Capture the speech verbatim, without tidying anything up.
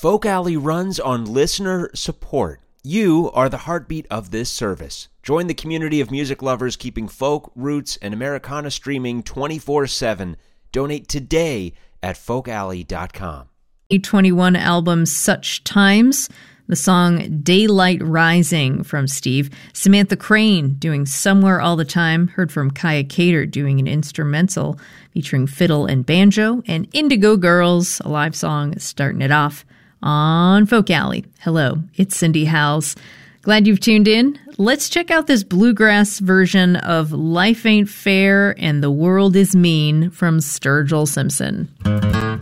Folk Alley runs on listener support. You are the heartbeat of this service. Join the community of music lovers keeping folk, roots, and Americana streaming twenty-four seven. Donate today at folk alley dot com. A twenty-one album Such Times, the song Daylight Rising from Steve. Samantha Crane doing Somewhere All the Time. Heard from Kaya Cater doing an instrumental featuring fiddle and banjo. And Indigo Girls, a live song starting it off on Folk Alley. Hello, it's Cindy Howells. Glad you've tuned in. Let's check out this bluegrass version of Life Ain't Fair and the World Is Mean from Sturgill Simpson.